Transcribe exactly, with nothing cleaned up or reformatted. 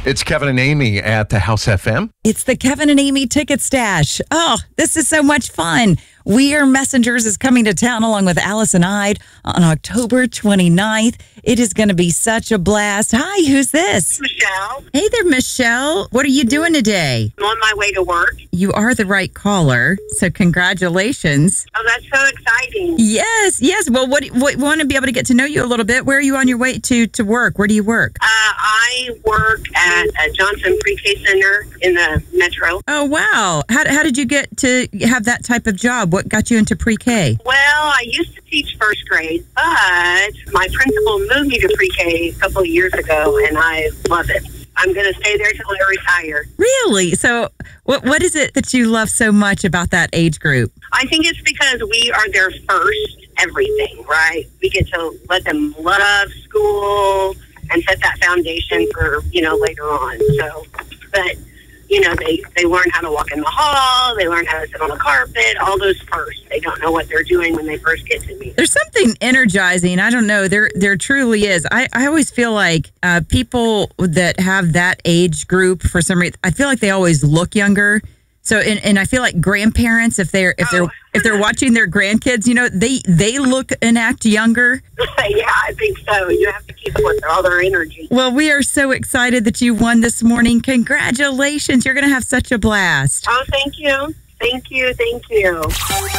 It's Kevin and Amy at the House F M. It's the Kevin and Amy Ticket Stash. Oh, this is so much fun. We Are Messengers is coming to town along with Allison Hyde on October twenty-ninth. It is going to be such a blast. Hi, who's this? Michelle. Hey there, Michelle. What are you doing today? I'm on my way to work. You are the right caller, so congratulations. Oh, that's so exciting. Yes, yes. Well, what, what we want to be able to get to know you a little bit. Where are you on your way to, to work? Where do you work? Uh, I work at a Johnson Pre-K Center in the Metro. Oh, wow. How, how did you get to have that type of job? What got you into pre-K? Well, I used to teach first grade, but my principal moved me to pre-K a couple of years ago, and I love it. I'm going to stay there till I retire. Really? So what what is it that you love so much about that age group? I think it's because we are their first everything, right? We get to let them love school and set that foundation for, you know, later on. So, but, you know, they, they learn how to walk in the hall, they learn how to sit on the carpet, all those first. They don't know what they're doing when they first get to me. There's something energizing. I don't know. There there truly is. I, I always feel like uh, people that have that age group, for some reason, I feel like they always look younger. So, and, and I feel like grandparents, if they're if they're Oh. if they're watching their grandkids, you know, they they look and act younger. Yeah, I think so. You have to keep up with all their energy. Well, we are so excited that you won this morning. Congratulations. You're going to have such a blast. Oh, thank you. Thank you. Thank you.